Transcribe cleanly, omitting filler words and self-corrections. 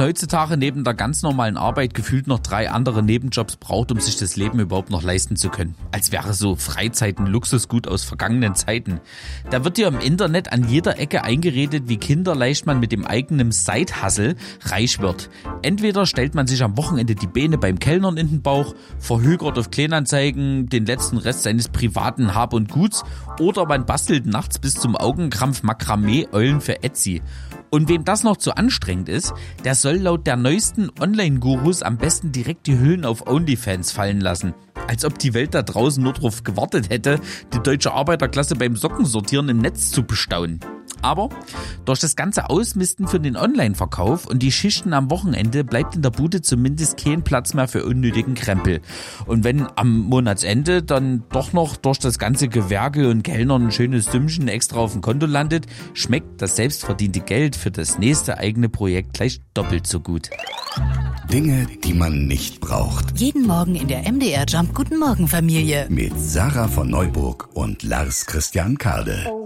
heutzutage neben der ganz normalen Arbeit gefühlt noch 3 andere Nebenjobs braucht, um sich das Leben überhaupt noch leisten zu können. Als wäre so Freizeit ein Luxusgut aus vergangenen Zeiten. Da wird dir im Internet an jeder Ecke eingeredet, wie kinderleicht man mit dem eigenen Side-Hustle reich wird. Entweder stellt man sich am Wochenende die Beine beim Kellnern in den Bauch, verhökert auf Kleinanzeigen den letzten Rest seines privaten Hab und Guts, oder man bastelt nachts bis zum Augenkrampf Makramee-Eulen für Etsy. Und wem das noch zu anstrengend ist, der soll laut der neuesten Online-Gurus am besten direkt die Hüllen auf OnlyFans fallen lassen. Als ob die Welt da draußen nur darauf gewartet hätte, die deutsche Arbeiterklasse beim Sockensortieren im Netz zu bestaunen. Aber durch das ganze Ausmisten für den Online-Verkauf und die Schichten am Wochenende bleibt in der Bude zumindest kein Platz mehr für unnötigen Krempel. Und wenn am Monatsende dann doch noch durch das ganze Gewerke und Kellnern ein schönes Sümmchen extra auf dem Konto landet, schmeckt das selbstverdiente Geld für das nächste eigene Projekt gleich doppelt so gut. Dinge, die man nicht braucht. Jeden Morgen in der MDR Jump Guten Morgen Familie. Mit Sarah von Neuburg und Lars Christian Kade.